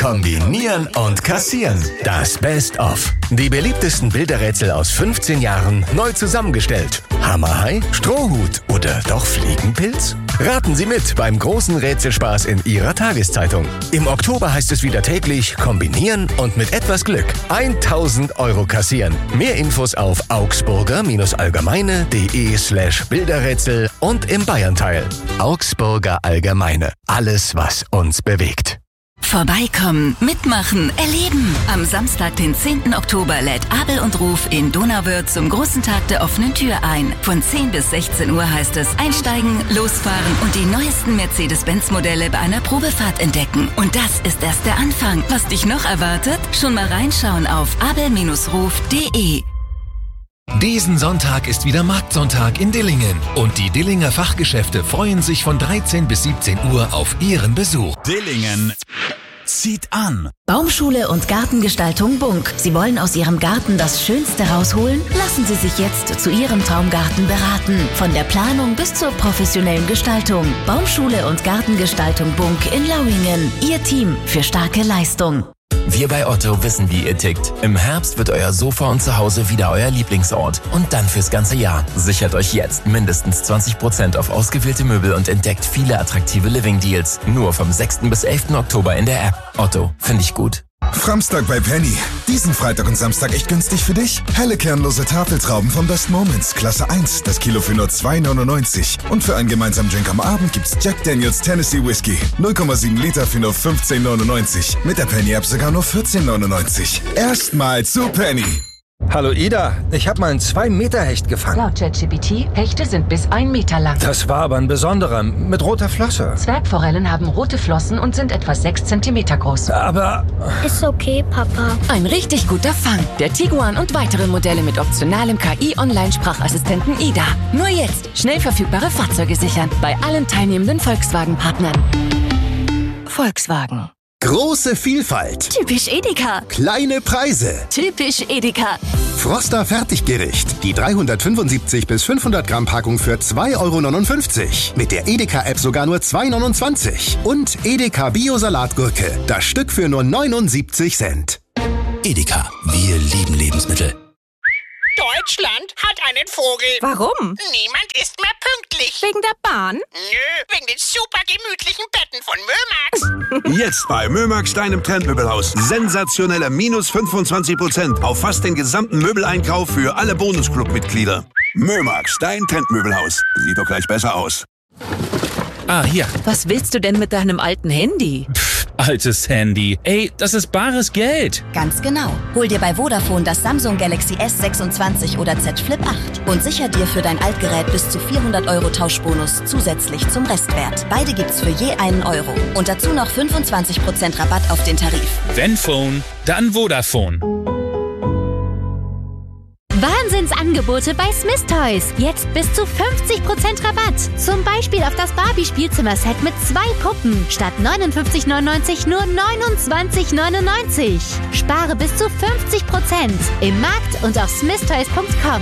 Kombinieren und kassieren. Das Best-of. Die beliebtesten Bilderrätsel aus 15 Jahren neu zusammengestellt. Hammerhai, Strohhut oder doch Fliegenpilz? Raten Sie mit beim großen Rätselspaß in Ihrer Tageszeitung. Im Oktober heißt es wieder täglich kombinieren und mit etwas Glück 1.000 € kassieren. Mehr Infos auf augsburger-allgemeine.de/Bilderrätsel und im Bayernteil. Augsburger Allgemeine. Alles, was uns bewegt. Vorbeikommen, mitmachen, erleben. Am Samstag, den 10. Oktober, lädt Abel und Ruf in Donauwörth zum großen Tag der offenen Tür ein. Von 10 bis 16 Uhr heißt es einsteigen, losfahren und die neuesten Mercedes-Benz-Modelle bei einer Probefahrt entdecken. Und das ist erst der Anfang. Was dich noch erwartet? Schon mal reinschauen auf abel-ruf.de. Diesen Sonntag ist wieder Marktsonntag in Dillingen und die Dillinger Fachgeschäfte freuen sich von 13 bis 17 Uhr auf Ihren Besuch. Dillingen zieht an. Baumschule und Gartengestaltung Bunk. Sie wollen aus Ihrem Garten das Schönste rausholen? Lassen Sie sich jetzt zu Ihrem Traumgarten beraten. Von der Planung bis zur professionellen Gestaltung. Baumschule und Gartengestaltung Bunk in Lauingen. Ihr Team für starke Leistung. Wir bei Otto wissen, wie ihr tickt. Im Herbst wird euer Sofa und Zuhause wieder euer Lieblingsort. Und dann fürs ganze Jahr. Sichert euch jetzt mindestens 20% auf ausgewählte Möbel und entdeckt viele attraktive Living-Deals. Nur vom 6. bis 11. Oktober in der App. Otto, finde ich gut. Framstag bei Penny. Diesen Freitag und Samstag echt günstig für dich. Helle kernlose Tafeltrauben von Best Moments, Klasse 1, das Kilo für nur 2,99. Und für einen gemeinsamen Drink am Abend gibt's Jack Daniels Tennessee Whiskey. 0,7 Liter für nur 15,99. Mit der Penny-App sogar nur 14,99. Erstmal zu Penny. Hallo Ida, ich habe mal einen 2-Meter-Hecht gefangen. Laut ChatGPT, Hechte sind bis 1 Meter lang. Das war aber ein besonderer, mit roter Flosse. Zwergforellen haben rote Flossen und sind etwa 6 Zentimeter groß. Aber... Ist okay, Papa. Ein richtig guter Fang. Der Tiguan und weitere Modelle mit optionalem KI-Online-Sprachassistenten Ida. Nur jetzt schnell verfügbare Fahrzeuge sichern. Bei allen teilnehmenden Volkswagen-Partnern. Volkswagen. Große Vielfalt. Typisch Edeka. Kleine Preise. Typisch Edeka. Froster Fertiggericht. Die 375 bis 500 Gramm Packung für 2,59 €. Mit der Edeka-App sogar nur 2,29 €. Und Edeka Bio-Salatgurke. Das Stück für nur 79 Cent. Edeka. Wir lieben Lebensmittel. Deutschland hat einen Vogel. Warum? Niemand ist mehr pünktlich. Wegen der Bahn? Nö, wegen den super gemütlichen Betten von Mömax. Jetzt bei Mömax, deinem Trendmöbelhaus. Sensationelle minus 25% auf fast den gesamten Möbeleinkauf für alle Bonusclub-Mitglieder. Mömax, dein Trendmöbelhaus. Sieht doch gleich besser aus. Hier. Was willst du denn mit deinem alten Handy? Altes Handy. Ey, das ist bares Geld. Ganz genau. Hol dir bei Vodafone das Samsung Galaxy S26 oder Z Flip 8 und sicher dir für dein Altgerät bis zu 400 € Tauschbonus zusätzlich zum Restwert. Beide gibt's für je €1. Und dazu noch 25% Rabatt auf den Tarif. Wenn Phone, dann Vodafone. Wahnsinnsangebote bei Smith Toys. Jetzt bis zu 50% Rabatt. Zum Beispiel auf das Barbie-Spielzimmer-Set mit 2 Puppen. Statt 59,99 nur 29,99. Spare bis zu 50% im Markt und auf smithtoys.com.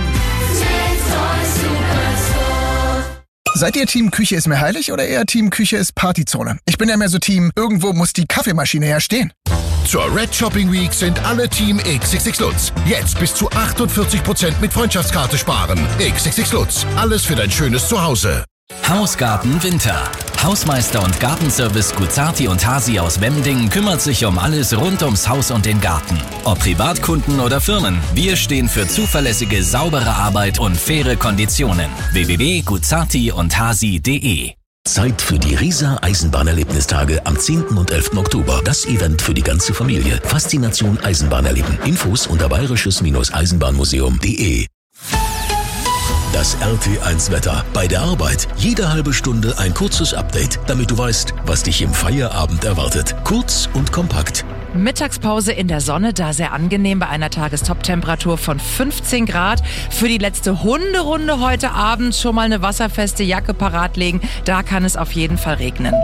Seid ihr Team Küche ist mir heilig oder eher Team Küche ist Partyzone? Ich bin ja mehr so Team, irgendwo muss die Kaffeemaschine ja stehen. Zur Red Shopping Week sind alle Team XXX Lutz. Jetzt bis zu 48% mit Freundschaftskarte sparen. XXX Lutz. Alles für dein schönes Zuhause. Hausgarten Winter. Hausmeister und Gartenservice Guzzarti und Hasi aus Wemding kümmert sich um alles rund ums Haus und den Garten. Ob Privatkunden oder Firmen, wir stehen für zuverlässige, saubere Arbeit und faire Konditionen. www.guzzarti-und-hasi.de. Zeit für die Riesa Eisenbahnerlebnistage am 10. und 11. Oktober. Das Event für die ganze Familie. Faszination Eisenbahn erleben. Infos unter bayerisches-eisenbahnmuseum.de. Das RT1 Wetter. Bei der Arbeit jede halbe Stunde ein kurzes Update, damit du weißt, was dich im Feierabend erwartet. Kurz und kompakt. Mittagspause in der Sonne, da sehr angenehm bei einer Tagestop-Temperatur von 15 Grad. Für die letzte Hunderunde heute Abend schon mal eine wasserfeste Jacke parat legen. Da kann es auf jeden Fall regnen.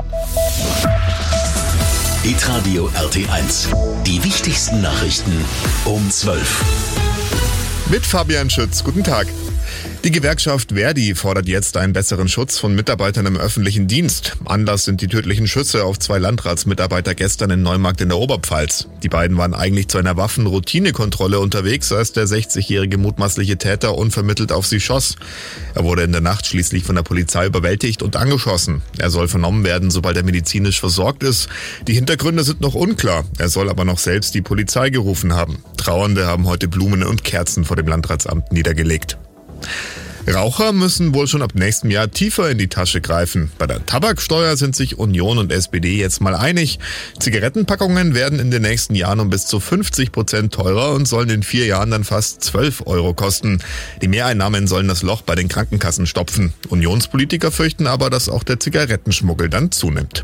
Hitradio RT1. Die wichtigsten Nachrichten um 12. Mit Fabian Schütz. Guten Tag. Die Gewerkschaft Verdi fordert jetzt einen besseren Schutz von Mitarbeitern im öffentlichen Dienst. Anlass sind die tödlichen Schüsse auf 2 Landratsmitarbeiter gestern in Neumarkt in der Oberpfalz. Die beiden waren eigentlich zu einer Waffenroutinekontrolle unterwegs, als der 60-jährige mutmaßliche Täter unvermittelt auf sie schoss. Er wurde in der Nacht schließlich von der Polizei überwältigt und angeschossen. Er soll vernommen werden, sobald er medizinisch versorgt ist. Die Hintergründe sind noch unklar. Er soll aber noch selbst die Polizei gerufen haben. Trauernde haben heute Blumen und Kerzen vor dem Landratsamt niedergelegt. Raucher müssen wohl schon ab nächstem Jahr tiefer in die Tasche greifen. Bei der Tabaksteuer sind sich Union und SPD jetzt mal einig. Zigarettenpackungen werden in den nächsten Jahren um bis zu 50% teurer und sollen in 4 Jahren dann fast 12 € kosten. Die Mehreinnahmen sollen das Loch bei den Krankenkassen stopfen. Unionspolitiker fürchten aber, dass auch der Zigarettenschmuggel dann zunimmt.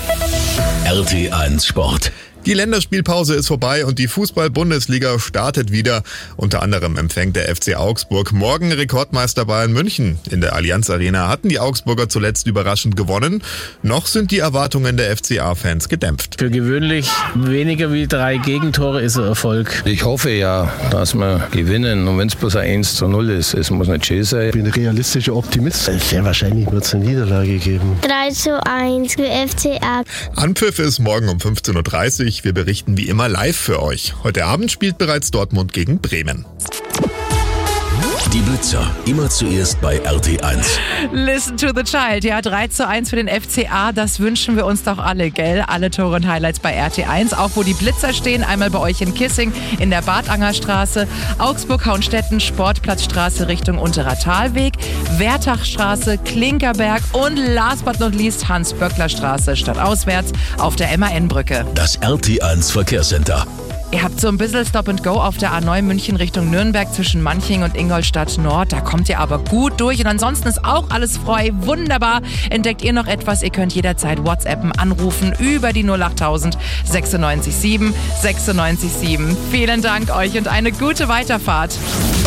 RT1 Sport. Die Länderspielpause ist vorbei und die Fußball-Bundesliga startet wieder. Unter anderem empfängt der FC Augsburg morgen Rekordmeister Bayern München. In der Allianz Arena hatten die Augsburger zuletzt überraschend gewonnen. Noch sind die Erwartungen der FCA-Fans gedämpft. Für gewöhnlich weniger wie 3 Gegentore ist ein Erfolg. Ich hoffe ja, dass wir gewinnen. Und wenn es bloß ein 1:0 ist, es muss nicht schön sein. Ich bin ein realistischer Optimist. Sehr wahrscheinlich wird es eine Niederlage geben. 3:1 für FCA. Anpfiff ist morgen um 15:30 Uhr. Wir berichten wie immer live für euch. Heute Abend spielt bereits Dortmund gegen Bremen. Die Blitzer, immer zuerst bei RT1. Listen to the Child. Ja, 3:1 für den FCA. Das wünschen wir uns doch alle, gell? Alle Tore und Highlights bei RT1. Auch wo die Blitzer stehen. Einmal bei euch in Kissing in der Badangerstraße. Augsburg-Hauenstetten, Sportplatzstraße Richtung Unterer Talweg. Wertachstraße, Klinkerberg und last but not least Hans-Böckler-Straße stadtauswärts auf der MAN-Brücke. Das RT1 Verkehrscenter. Ihr habt so ein bisschen Stop and Go auf der A9 München Richtung Nürnberg zwischen Manching und Ingolstadt Nord. Da kommt ihr aber gut durch und ansonsten ist auch alles frei. Wunderbar. Entdeckt ihr noch etwas? Ihr könnt jederzeit WhatsAppen, anrufen über die 08000 96 7 96 7. Vielen Dank euch und eine gute Weiterfahrt.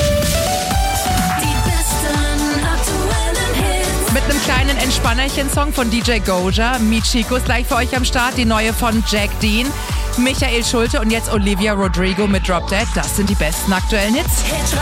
Mit einem kleinen Entspannerchen-Song von DJ Goja. Michiko ist gleich für euch am Start. Die neue von Jack Dean, Michael Schulte und jetzt Olivia Rodrigo mit Drop Dead. Das sind die besten aktuellen Hits.